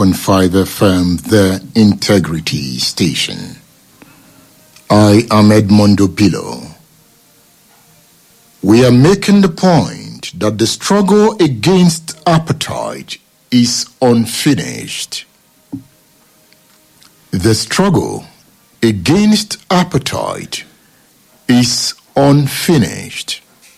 92.5 FM, the Integrity Station. I am Edmondo Pillow. We are making the point that the struggle against apartheid is unfinished. The struggle against apartheid is unfinished.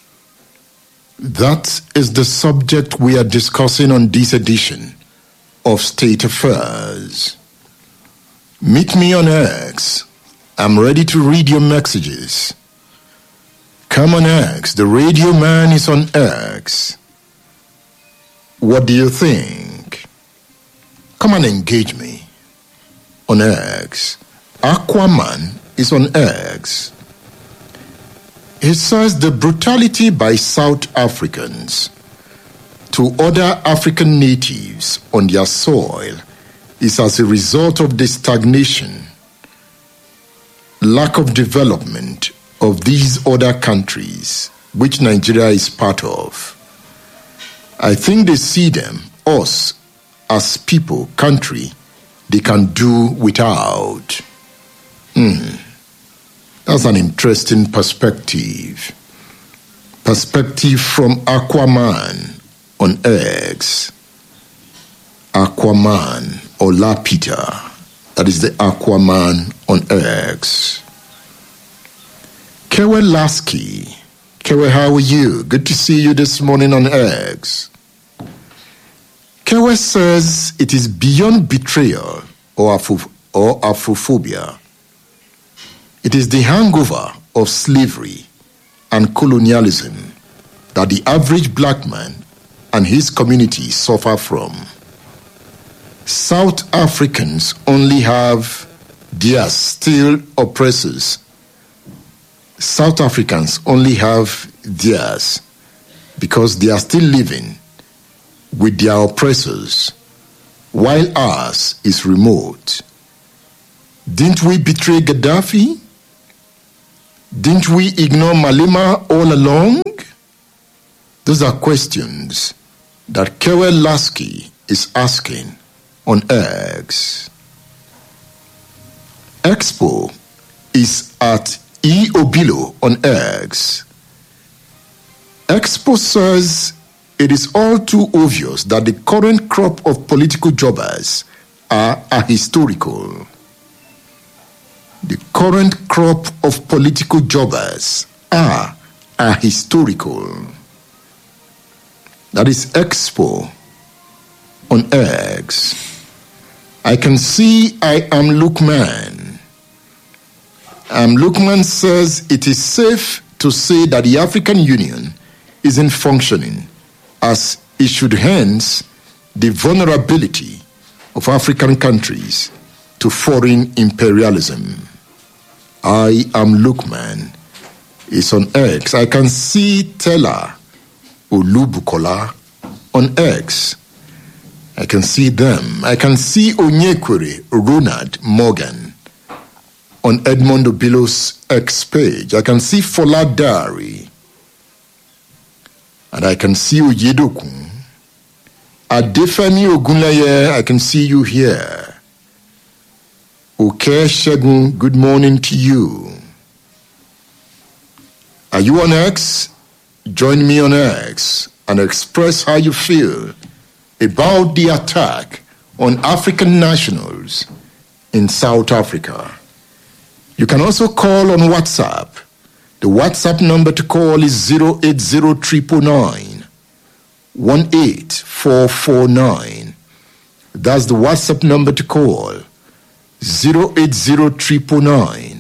That is the subject we are discussing on this edition of State Affairs. Meet me on X. I'm ready to read your messages. Come on X. The radio man is on X. What do you think? Come and engage me on X. Aquaman is on X. He says the brutality by South Africans to other African natives on their soil is as a result of the stagnation, lack of development of these other countries, which Nigeria is part of. I think they see them, us, as people, country, they can do without. That's an interesting perspective. Perspective from Aquaman on X. Aquaman or La Peter. That is the Aquaman on X. Kewe Lasky. Kewe, how are you? Good to see you this morning on X. Kewe says it is beyond betrayal or Afrophobia. It is the hangover of slavery and colonialism that the average black man and his community suffer from. South Africans only have their still oppressors. South Africans only have theirs because they are still living with their oppressors, while ours is remote. Didn't we betray Gaddafi? Didn't we ignore Malema all along? Those are questions that Kewe Lasky is asking on X. Expo is at E. Obilo on X. Expo says it is all too obvious that the current crop of political jobbers are ahistorical. The current crop of political jobbers are ahistorical. That is Expo on X. I can see I am Lukman. Lukman says it is safe to say that the African Union isn't functioning as it should, hence the vulnerability of African countries to foreign imperialism. I am Lukman. It's on X. I can see Tella Olubukola on X. I can see them. I can see Onyekwere Ronald Morgan on Edmondo Billow's X page. I can see Fola Dari. And I can see Oyedokun. Adefemi Ogunlaye, I can see you here. Okay, Shegun, good morning to you. Are you on X? Join me on X and express how you feel about the attack on African nationals in South Africa. You can also call on WhatsApp. The WhatsApp number to call is 080 18449. That's the WhatsApp number to call. 080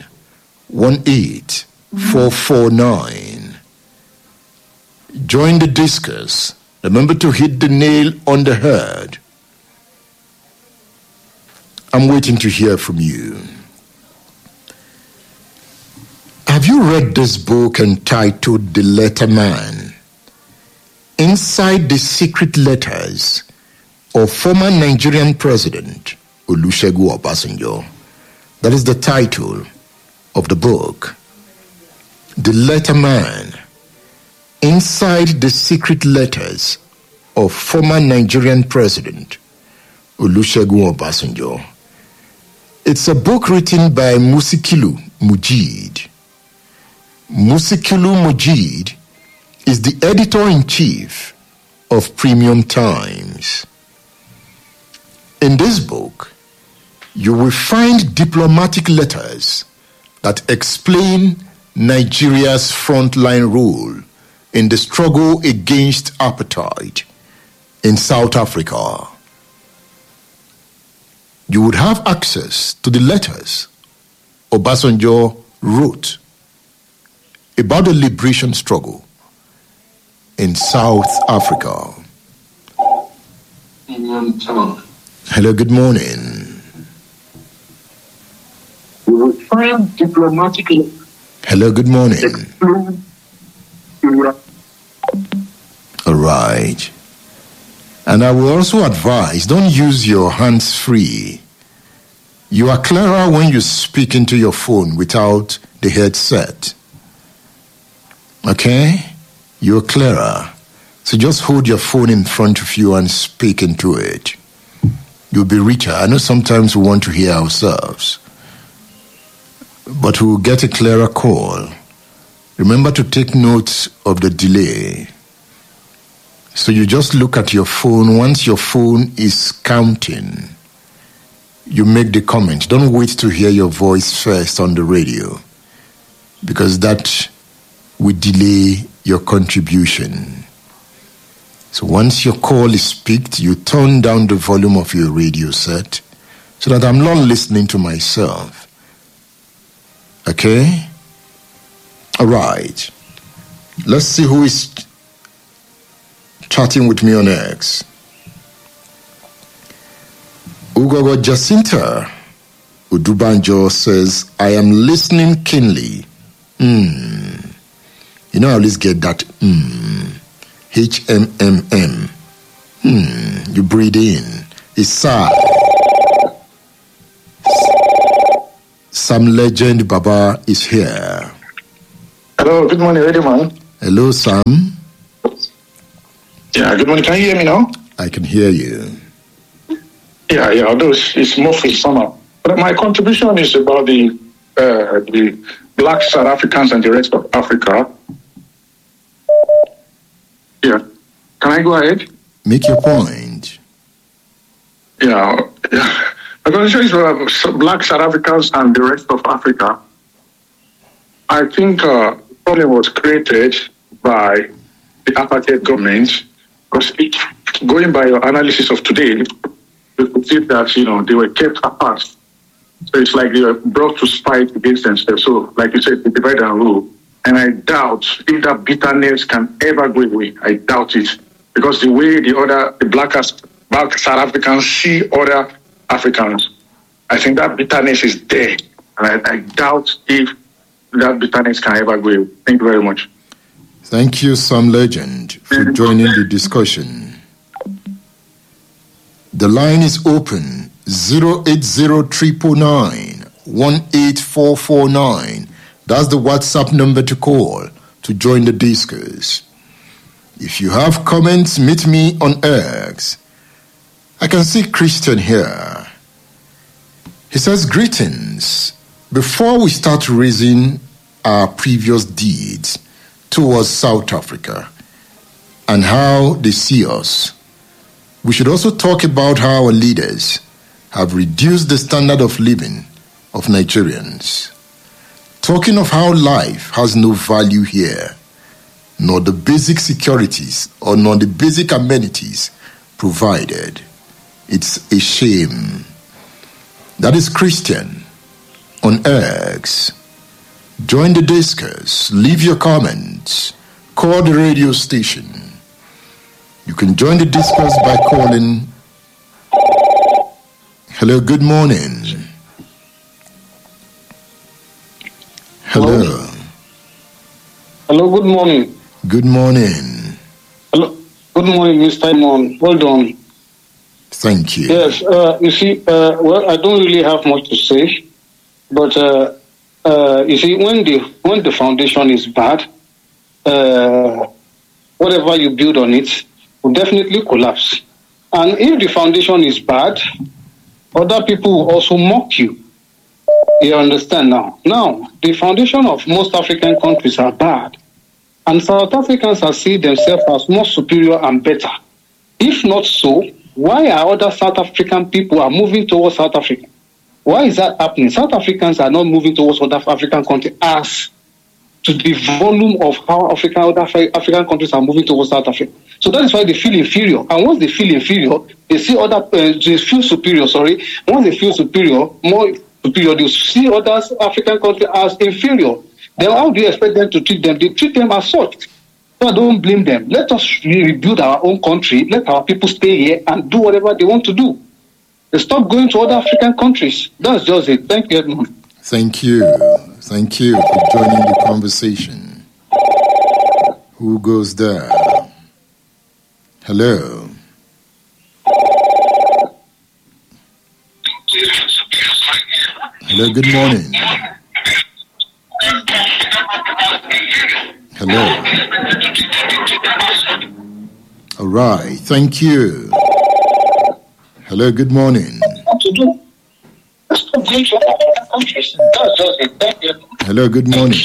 18449. Join the discourse. Remember to hit the nail on the head. I'm waiting to hear from you. Have you read this book entitled The Letter Man? Inside the secret letters of former Nigerian President Olusegun Obasanjo. That is the title of the book. The Letter Man. Inside the secret letters of former Nigerian President Olusegun Obasanjo. It's a book written by Musikilu Mujid. Musikilu Mujid is the editor-in-chief of Premium Times. In this book, you will find diplomatic letters that explain Nigeria's frontline role in the struggle against apartheid in South Africa. You would have access to the letters Obasanjo wrote about the liberation struggle in South Africa. Hello, good morning. You will find diplomatically. Hello, good morning. All right. And I will also advise, don't use your hands free. You are clearer when you speak into your phone without the headset. Okay? You're clearer. So just hold your phone in front of you and speak into it. You'll be richer. I know sometimes we want to hear ourselves, but we'll get a clearer call. Remember to take note of the delay. So you just look at your phone. Once your phone is counting, you make the comment. Don't wait to hear your voice first on the radio, because that will delay your contribution. So once your call is picked, you turn down the volume of your radio set so that I'm not listening to myself. Okay? All right. Let's see who is chatting with me on X. Ugogo Jacinta Udubanjo says, I am listening keenly. You know, I always get that HMMM. You breathe in. It's sad. Sam Legend Baba is here. Hello, good morning, ready, man. Hello, Sam. Yeah, good morning. Can you hear me now? I can hear you. Yeah, although it's more for summer. But my contribution is about the Black South Africans and the rest of Africa. Yeah. Can I go ahead? Make your point. Yeah. My contribution is about Black South Africans and the rest of Africa. I think the problem was created by the apartheid government, because going by your analysis of today, we could see that, they were kept apart. So it's like they were brought to fight against themselves. So, like you said, the divide and rule. And I doubt if that bitterness can ever go away. I doubt it. Because the way the Black South Africans see other Africans, I think that bitterness is there. And I doubt if that bitterness can ever go away. Thank you very much. Thank you, Sam Legend, for joining the discussion. The line is open, 080-999-18449. That's the WhatsApp number to call to join the discourse. If you have comments, meet me on X. I can see Christian here. He says, greetings. Before we start raising our previous deeds towards South Africa and how they see us, we should also talk about how our leaders have reduced the standard of living of Nigerians. Talking of how life has no value here, nor the basic securities or nor the basic amenities provided. It's a shame. That is Christian on X. Join the discourse. Leave your comments. Call the radio station. You can join the discourse by calling. Hello, good morning. Hello. Hello, good morning. Good morning. Hello, good morning, Mr. Imon. Well done. Thank you. Yes, you see, I don't really have much to say, but you see, when the foundation is bad, whatever you build on it will definitely collapse. And if the foundation is bad, other people will also mock you. You understand now? Now, the foundation of most African countries are bad. And South Africans are seeing themselves as more superior and better. If not so, why are other South African people are moving towards South Africa? Why is that happening? South Africans are not moving towards other African countries as to the volume of how other African countries are moving towards South Africa. So that is why they feel inferior. And once they feel inferior, they see they feel superior, Once they feel superior, more superior, they see other African countries as inferior. Then how do you expect them to treat them? They treat them as such. So I don't blame them. Let us rebuild our own country. Let our people stay here and do whatever they want to do. They stop going to other African countries. That's just it. Thank you, Edmund. Thank you. Thank you for joining the conversation. Who goes there? Hello. Hello, good morning. Hello. All right, thank you. Hello, good morning. Hello, good morning.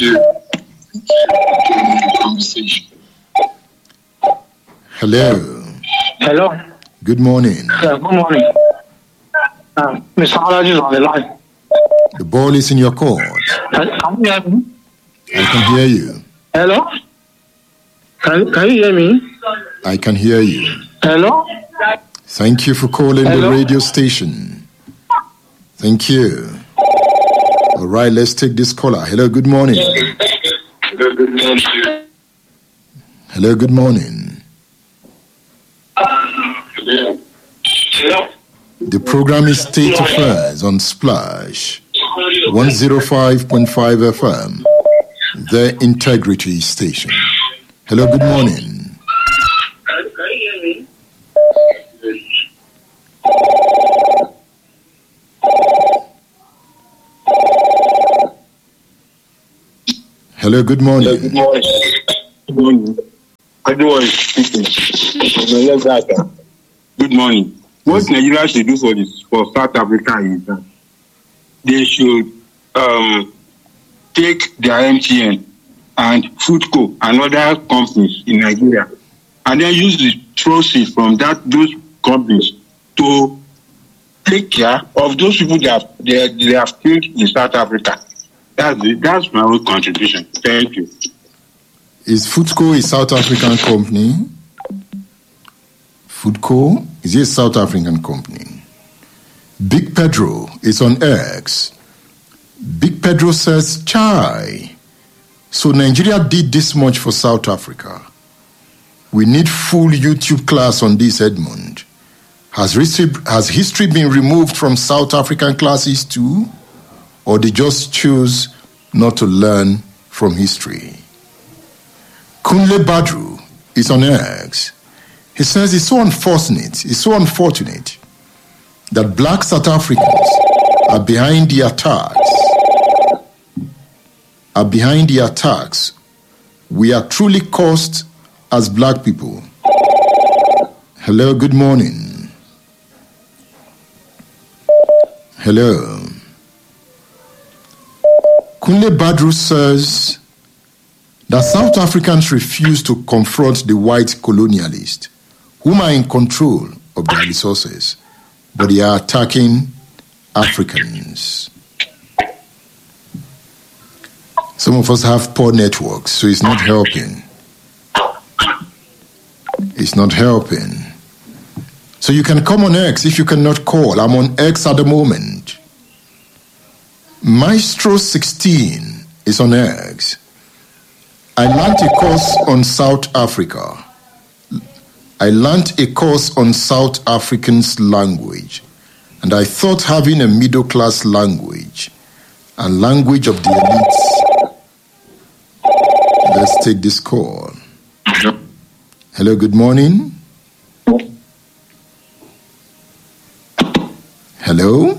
Hello. Hello. Good morning. Good morning. Mr. Alaji is on the line. The ball is in your court. Can you hear me? I can hear you. Hello? Can you hear me? I can hear you. Hello? Thank you for calling Hello? the radio station. Thank you. All right, let's take this caller. Hello, good morning. Hello, good morning. The program is State Affairs on Splash 105.5 FM, the Integrity Station. Hello, good morning. Hello, good morning. Hello, good morning. Good morning. Everyone is speaking. Good morning. What Nigeria should do for South Africa is that they should take their MTN and Foodco and other companies in Nigeria and then use the proceeds from those companies to take care of those people that they have killed in South Africa. That's my own contribution. Thank you. Is Foodco a South African company? Foodco is a South African company. Big Pedro is on X. Big Pedro says, Chai. So Nigeria did this much for South Africa. We need full YouTube class on this, Edmund. Has history been removed from South African classes too? Or they just choose not to learn from history? Kunle Badru is on X. He says it's so unfortunate that black South Africans are behind the attacks. We are truly cursed as black people. Hello, good morning. Hello. Kunle Badru says that South Africans refuse to confront the white colonialists, whom are in control of their resources, but they are attacking Africans. Some of us have poor networks, so it's not helping. It's not helping. So you can come on X if you cannot call. I'm on X at the moment. Maestro 16 is on X. I learned a course on South Africa. I learned a course on South African's language, and I thought having a middle-class language and language of the elites. Let's take this call. Hello, good morning. Hello?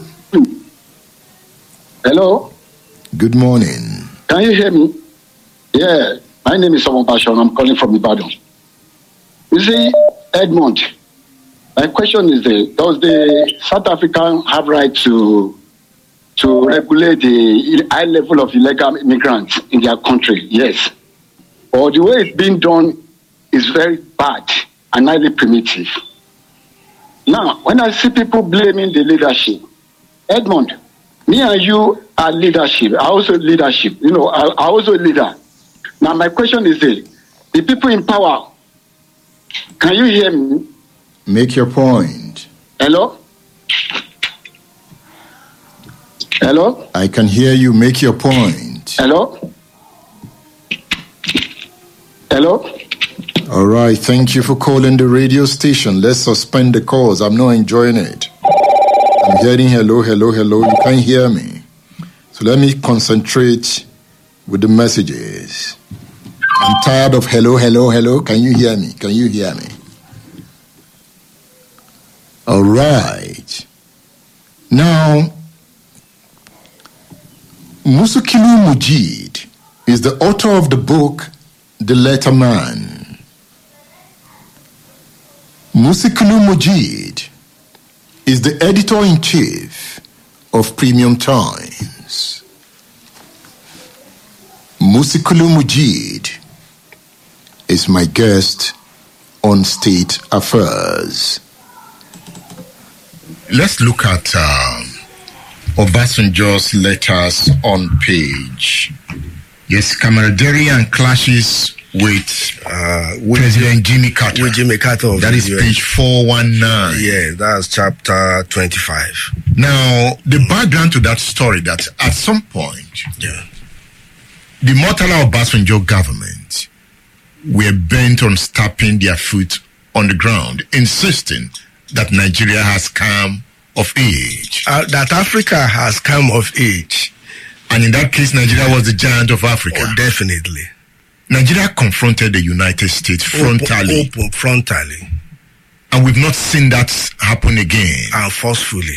Hello? Good morning. Can you hear me? Yeah, my name is Simon Passion. I'm calling from Ibadan. You see, Edmund, My question is: does the South African have right to regulate the high level of illegal immigrants in their country? Yes. Or the way it's being done is very bad and highly primitive. Now, when I see people blaming the leadership, Edmund, me and you are leadership. I also leadership. I also a leader. Now, my question is the people in power. Can you hear me? Make your point. Hello? Hello? I can hear you. Make your point. Hello? Hello? All right. Thank you for calling the radio station. Let's suspend the calls. I'm not enjoying it. I'm hearing hello, hello, hello. You can't hear me. So let me concentrate with the messages. I'm tired of hello, hello, hello. Can you hear me? Can you hear me? All right. Now, Musukilu Mujid is the author of the book, The Letter Man. Musukilu Mujid is the editor-in-chief of Premium Times. Musukilu Mujid is my guest on State Affairs. Let's look at Obasanjo's letters on page. Yes, camaraderie and clashes with President Jimmy Carter. With Jimmy Carter. That is page 419. Yeah, that's chapter 25. Now, the background to that story, that at some point, the Murtala Obasanjo government were bent on stamping their foot on the ground, insisting that Nigeria has come of age. That Africa has come of age. And in that case, Nigeria was the giant of Africa. Oh, definitely. Nigeria confronted the United States frontally. Frontally. And we've not seen that happen again. And forcefully.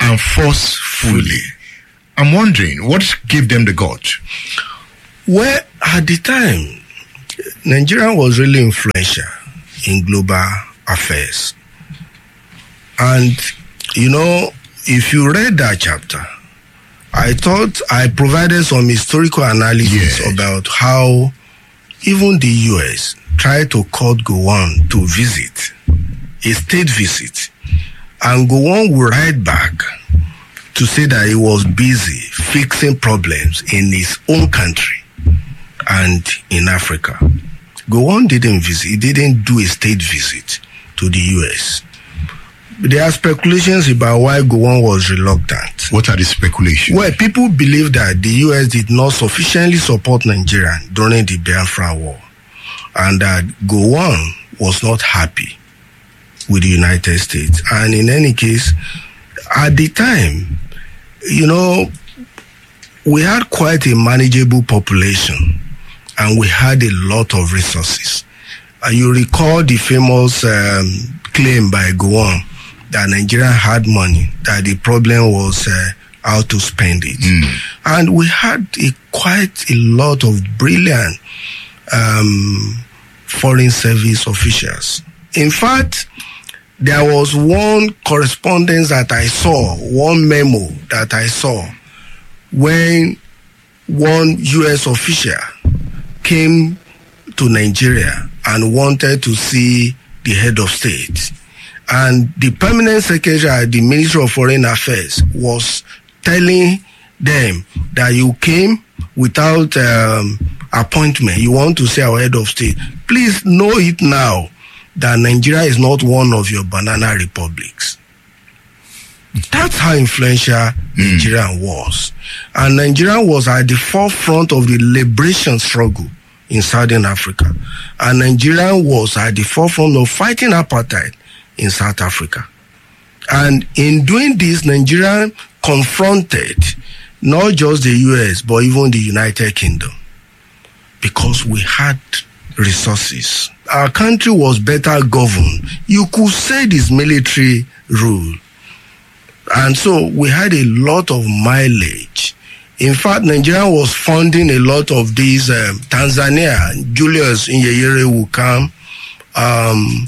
I'm wondering, what gave them the guts? Well, at the time, Nigeria was really influential in global affairs. And, if you read that chapter, I thought I provided some historical analysis about how even the US tried to cut Gowon to visit, a state visit. And Gowon would write back to say that he was busy fixing problems in his own country and in Africa. Gowon didn't visit, he didn't do a state visit to the US. There are speculations about why Gowon was reluctant. What are the speculations? Well, people believe that the US did not sufficiently support Nigeria during the Biafra War, and that Gowon was not happy with the United States. And in any case, at the time, we had quite a manageable population, and we had a lot of resources. You recall the famous claim by Gowon that Nigeria had money, that the problem was how to spend it. And we had quite a lot of brilliant foreign service officials. In fact, there was one correspondence that I saw, one memo that I saw, when one US official came to Nigeria and wanted to see the head of state. And the permanent secretary at the Ministry of Foreign Affairs was telling them that you came without appointment. You want to see our head of state. Please know it now that Nigeria is not one of your banana republics. That's how influential Nigeria was. And Nigeria was at the forefront of the liberation struggle in Southern Africa. And Nigeria was at the forefront of fighting apartheid in South Africa. And in doing this, Nigeria confronted not just the US, but even the United Kingdom, because we had resources. Our country was better governed. You could say this military rule. And so we had a lot of mileage. In fact, Nigeria was funding a lot of these Tanzania. Julius Nyerere will come.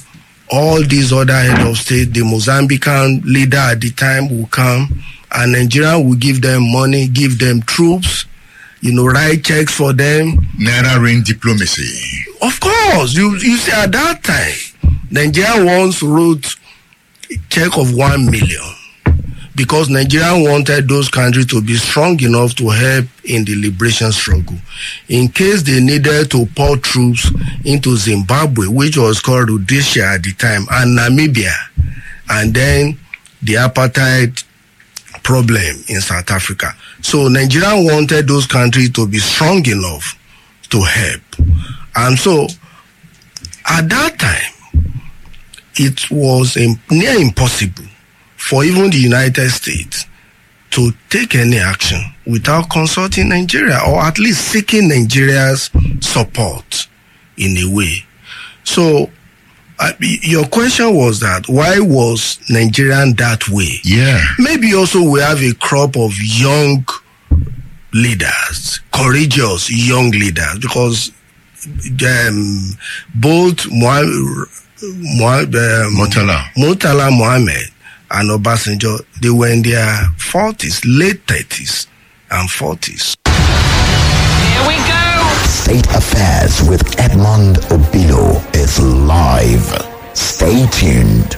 all these other head of state, the Mozambican leader at the time will come, and Nigeria will give them money, give them troops, write checks for them. Naira rain diplomacy. Of course, you see at that time, Nigeria once wrote a check of 1 million because Nigeria wanted those countries to be strong enough to help in the liberation struggle. In case they needed to pour troops into Zimbabwe, which was called Rhodesia at the time, and Namibia, and then the apartheid problem in South Africa. So Nigeria wanted those countries to be strong enough to help. And so at that time, it was near impossible for even the United States to take any action without consulting Nigeria, or at least seeking Nigeria's support in a way. So your question was that why was Nigerian that way? Yeah. Maybe also we have a crop of young leaders, courageous young leaders, because both Murtala Mohammed and Obasanjo, they were in their 40s, late 30s and 40s. Here we go! State Affairs with Edmond Obilo is live. Stay tuned.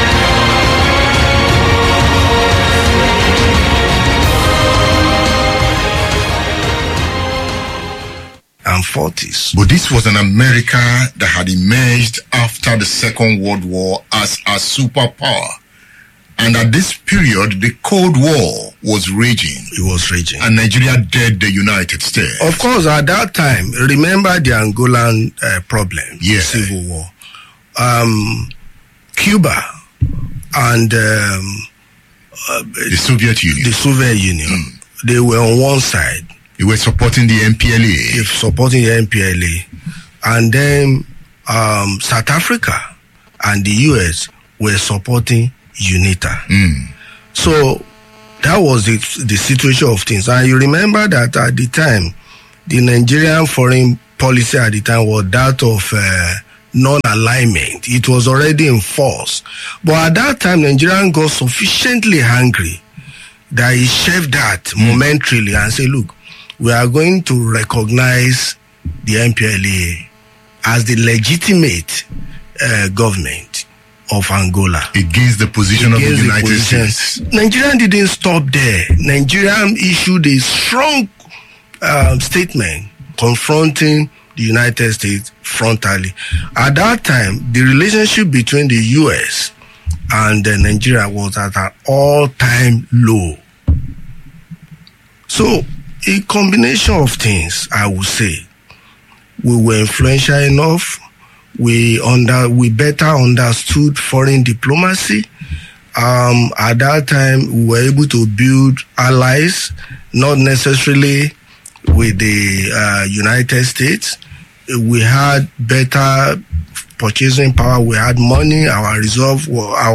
And 40s. But this was an America that had emerged after the Second World War as a superpower. And at this period, the Cold War was raging. It was raging. And Nigeria dared the United States. Of course, at that time, remember the Angolan problem, yeah. Civil War. Cuba and the Soviet Union. They were on one side. They were supporting the MPLA. And then South Africa and the US were supporting UNITA. So that was the situation of things. And you remember that at the time, the Nigerian foreign policy at the time was that of non-alignment. It was already in force. But at that time, Nigerian got sufficiently hungry that he shelved that momentarily and said, look, we are going to recognize the MPLA as the legitimate government of Angola. Against the position of the United States. Nigeria didn't stop there. Nigeria issued a strong statement confronting the United States frontally. At that time, the relationship between the US and Nigeria was at an all-time low. So, a combination of things, I would say. We were influential enough. We better understood foreign diplomacy. At that time, we were able to build allies, not necessarily with the United States. We had better purchasing power. We had money. Our reserve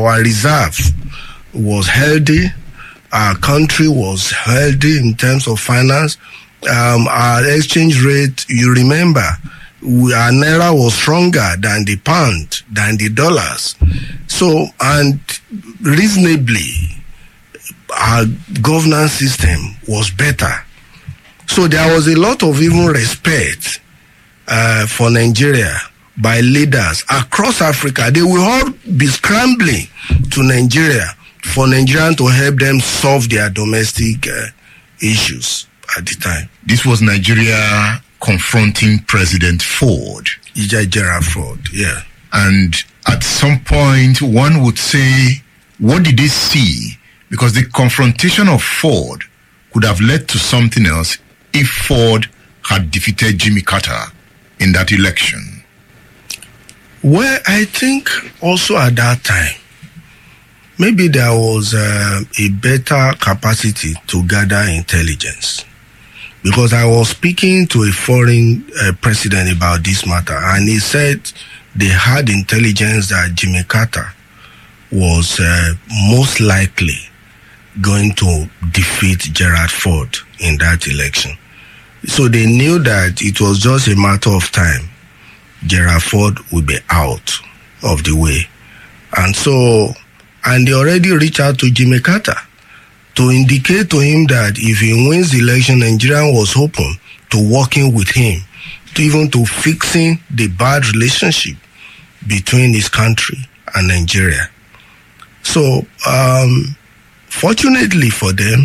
was healthy. Our country was healthy in terms of finance. Our exchange rate, you remember, our naira was stronger than the pound, than the dollars. So, and reasonably, our governance system was better. So there was a lot of even respect for Nigeria by leaders across Africa. They will all be scrambling to Nigeria for Nigerians to help them solve their domestic issues at the time. This was Nigeria confronting President Ford. Gerald Ford, yeah. And at some point, one would say, what did they see? Because the confrontation of Ford could have led to something else if Ford had defeated Jimmy Carter in that election. Well, I think also at that time, maybe there was a better capacity to gather intelligence. Because I was speaking to a foreign president about this matter, and he said they had intelligence that Jimmy Carter was most likely going to defeat Gerald Ford in that election. So they knew that it was just a matter of time. Gerald Ford would be out of the way. And they already reached out to Jimmy Carter to indicate to him that if he wins the election, Nigeria was open to working with him, to fixing the bad relationship between his country and Nigeria. So, fortunately for them,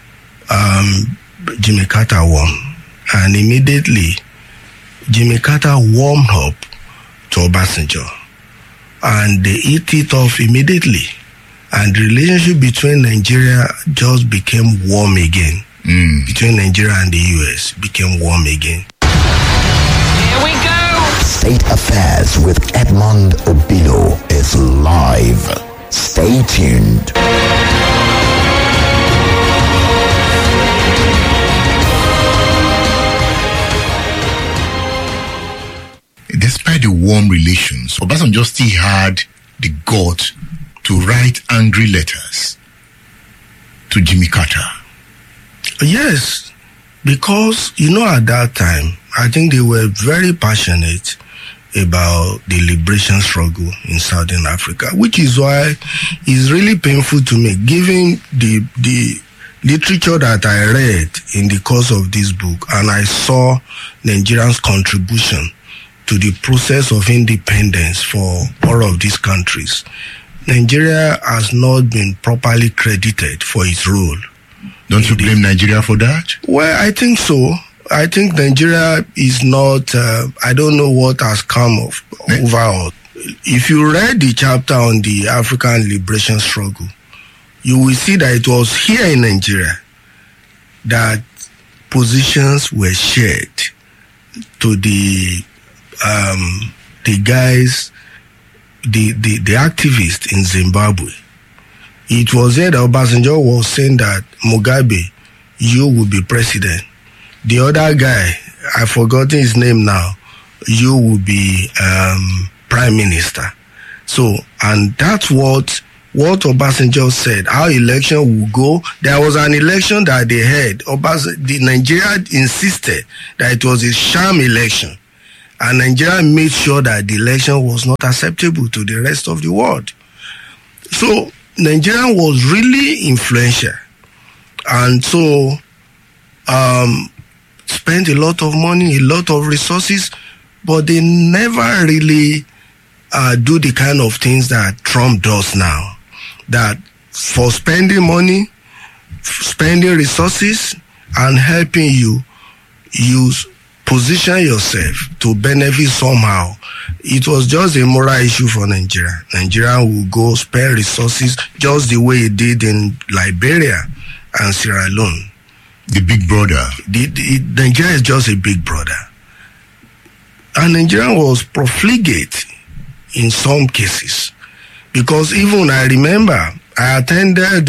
Jimmy Carter won. And immediately, Jimmy Carter warmed up to Obasanjo. And they hit it off immediately. And the relationship between Nigeria just became warm again. Between Nigeria and the US became warm again. Here we go! State Affairs with Edmond Obilo is live. Stay tuned. Despite the warm relations, Obasanjo still had the guts to write angry letters to Jimmy Carter. Yes, because, at that time, I think they were very passionate about the liberation struggle in Southern Africa, which is why it's really painful to me, given the literature that I read in the course of this book, and I saw Nigerians' contribution to the process of independence for all of these countries. Nigeria has not been properly credited for its role. Don't you blame Nigeria for that? Well, I think so. I think Nigeria is not, I don't know what has come overall. If you read the chapter on the African liberation struggle, you will see that it was here in Nigeria that positions were shared to the guys, the activists in Zimbabwe. It was there that Obasanjo was saying that Mugabe, you will be president. The other guy, I've forgotten his name now, you will be prime minister. So, and that's what Obasanjo said, how election will go. There was an election that they had. The Nigeria insisted that it was a sham election. And Nigeria made sure that the election was not acceptable to the rest of the world. So Nigeria was really influential. And so spent a lot of money, a lot of resources, but they never really do the kind of things that Trump does now. That for spending money, spending resources, and helping you position yourself to benefit somehow. It was just a moral issue for Nigeria. Nigeria will go spend resources just the way it did in Liberia and Sierra Leone. The big brother. Nigeria is just a big brother. And Nigeria was profligate in some cases. Because even I remember, I attended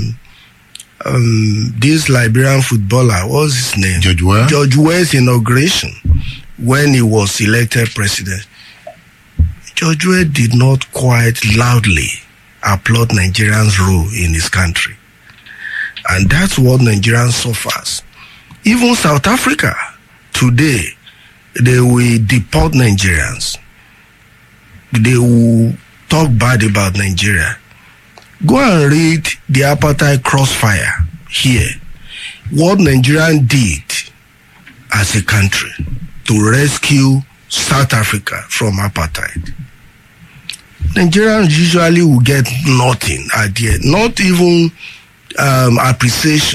this Liberian footballer, what was his name? George Weah? George Weah's inauguration when he was elected president. George Weah did not quite loudly applaud Nigerians' role in his country. And that's what Nigerians suffers. Even South Africa, today, they will deport Nigerians. They will talk bad about Nigeria. Go and read the apartheid crossfire here. What Nigeria did as a country to rescue South Africa from apartheid. Nigerians usually will get nothing at the end, not even appreciation.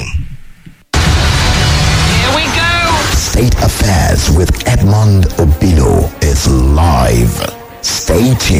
Here we go! State Affairs with Edmond Obilo is live. Stay tuned.